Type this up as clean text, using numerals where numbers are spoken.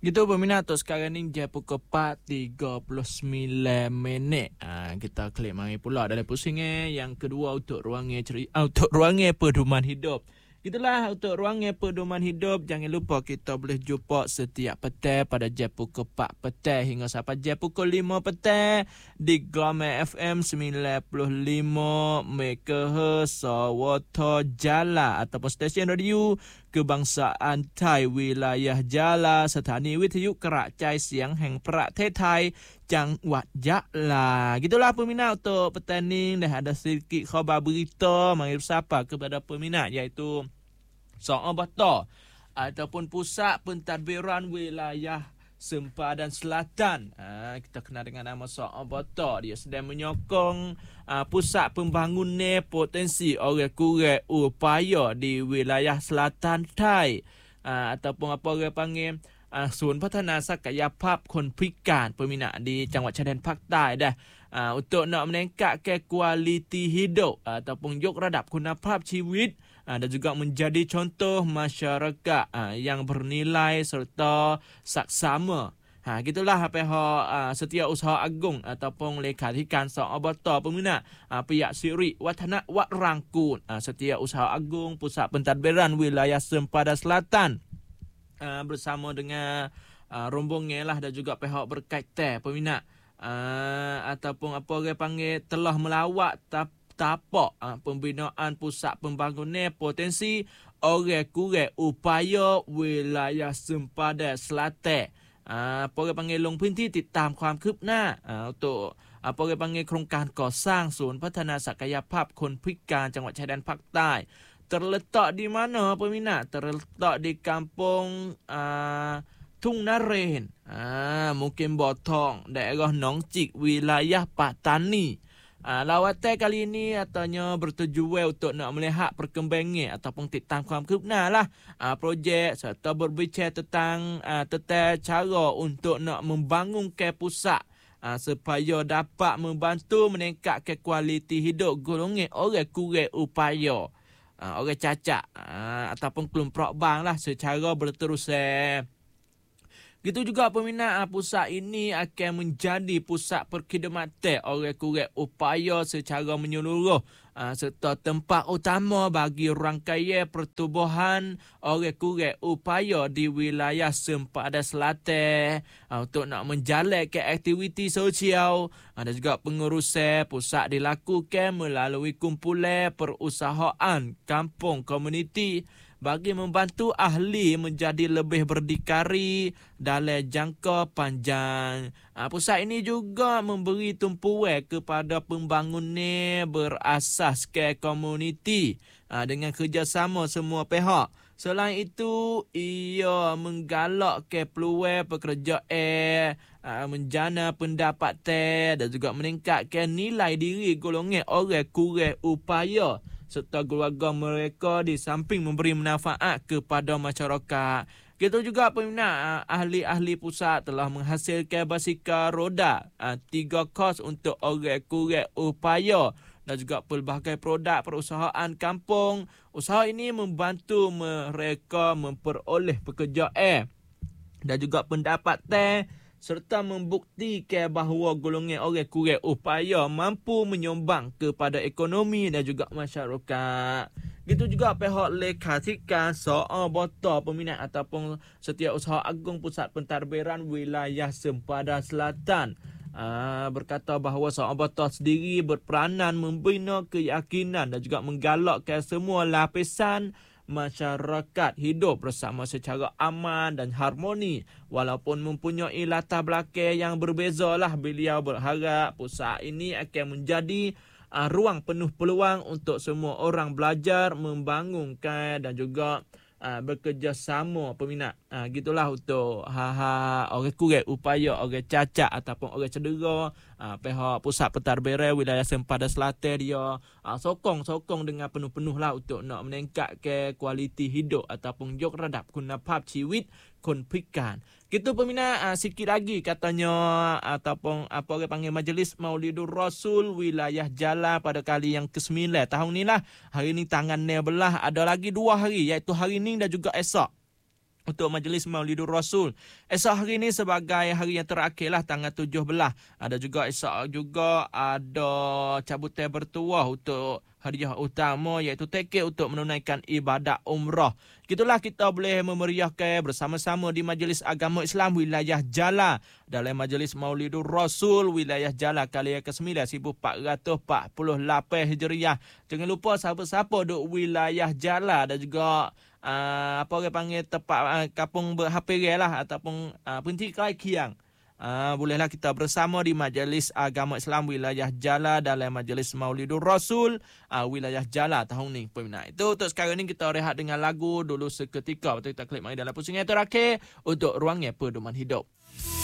Gitu peminat untuk sekarang ni jam pukul 4.39. Kita klik mari pula dalam pusing yang kedua untuk ruangnya untuk ruangnya pedoman hidup. Gitulah untuk ruangnya pedoman hidup. Jangan lupa kita boleh jumpa setiap petang pada jam pukul 4 petang hingga sampai jam pukul 5 petang di Glamour FM 95 MHz Sawato Jala ataupun stesen radio Kebangsaan Thai Wilayah Jala Sthani Withayu Kerak-Chai Siang Hang Prates Thai จังหวัดยะลา. Gitulah peminat untuk petang ni dah ada sedikit khabar berita mari bersapa kepada peminat iaitu seorang bata ataupun pusat pentadbiran wilayah Sempadan Selatan. Kita kenal dengan nama seorang bata. Dia sedang menyokong pusat pembangunan potensi orang kurang upaya di wilayah selatan Thai. Ataupun apa orang panggil ศูนย์พัฒนาศักยภาพคนพิการpeminat di จังหวัดชายแดนภาคใต้dah untuk nak meningkatkan kualiti hidup ataupun yuk radap kunapapชีวิต dan juga menjadi contoh masyarakat yang bernilai serta saksama. Gitulah apa Setiausaha Agung ataupun Lekhathikar Seorang Obata peminat pihak Siri Watana Wat Rangkun Setiausaha Agung Pusat Pentadbiran Wilayah Sempadan Selatan bersama dengan rombongan lah dan juga pihak berkaitan peminat ataupun apa orang panggil telah melawat tapak pembinaan pusat pembangunan potensi orang kurang upaya wilayah Sempadan Selatan. apa orang panggilลงพื้นที่ติดตามความคืบหน้า untuk apa orang panggil โครงการก่อสร้างศูนย์พัฒนาศักยภาพคนพิการจังหวัดชายแดนภาคใต้ terletak di mana peminat? Terletak di kampung Tung Naren, mungkin Botong, daerah Nong Cik, wilayah Patani. Lawatan kali ini katanya bertujuan untuk nak melihat perkembangan ataupun tentangความคืบหน้าlah projek serta berbicara tentang cara untuk nak membangunkan pusat supaya dapat membantu meningkatkan kualiti hidup golongan orang kurang upaya, orang cacat ataupun kelompok bang lah secara berterusan. Gitu juga peminat pusat ini akan menjadi pusat perkhidmatan orang kurang upaya secara menyeluruh serta tempat utama bagi rangkaian pertubuhan orang kurang upaya di wilayah Sempadan Selatan untuk nak menjalankan aktiviti sosial dan juga pengurusan pusat dilakukan melalui kumpulan perusahaan kampung komuniti bagi membantu ahli menjadi lebih berdikari dalam jangka panjang. Pusat ini juga memberi tumpuan kepada pembangunan berasaskan komuniti dengan kerjasama semua pihak. Selain itu, ia menggalakkan peluang pekerjaan, menjana pendapatan dan juga meningkatkan nilai diri golongan orang kurang upaya serta keluarga mereka di samping memberi manfaat kepada masyarakat. Kita juga peminat ahli-ahli pusat telah menghasilkan basikal roda 3 kos untuk orang kurang upaya dan juga pelbagai produk perusahaan kampung. Usaha ini membantu mereka memperoleh pekerjaan dan juga pendapatan serta membuktikan bahawa golongan orang kurang upaya mampu menyumbang kepada ekonomi dan juga masyarakat. Gitu juga pihak Lekhathikar Seorang Obata peminat ataupun Setiausaha Agung Pusat Pentadbiran Wilayah Sempadan Selatan berkata bahawa Seorang Obata sendiri berperanan membina keyakinan dan juga menggalakkan semua lapisan masyarakat hidup bersama secara aman dan harmoni. Walaupun mempunyai latar belakang yang berbeza lah, beliau berharap pusat ini akan menjadi ruang penuh peluang untuk semua orang belajar, membangunkan dan juga bekerjasama peminat. Gitulah untuk orang kurang upaya, orang cacat ataupun orang cedera. Pihak Pusat Pentadbiran Wilayah Sempadan Selatan dia sokong dengan penuh-penuh lah untuk nak meningkatkan kualiti hidup ataupun yuk radap kunapap ชีวิต คนพิการ Gitu peminat sikit lagi katanya ataupun apa orang panggil Majlis Maulidur Rasul Wilayah Jala pada kali yang ke-9 tahun ni lah. Hari ni tangan ni belah ada lagi 2 hari iaitu hari ni dan juga esok. untuk Majlis Maulidur Rasul. Esok hari ni sebagai hari yang terakhir lah, tanggal 17. Ada juga esok juga ada cabutan bertuah untuk hadiah utama iaitu tiket untuk menunaikan ibadat umrah. Gitulah kita boleh memeriahkan bersama-sama di Majlis Agama Islam Wilayah Jala dalam Majlis Maulidur Rasul Wilayah Jala kali yang ke-9 1448 Hijriah. Jangan lupa siapa-siapa duk wilayah Jala dan juga apa orang panggil tempat kampung berhapirai lah ataupun Penti Kerai Kiang. Bolehlah kita bersama di Majlis Agama Islam Wilayah Jala dalam Majlis Maulidur Rasul Wilayah Jala tahun ni. Peminat itu untuk sekarang ni kita rehat dengan lagu dulu seketika. Betul kita klik mari dalam pusingan terakhir untuk ruangnya pedoman hidup.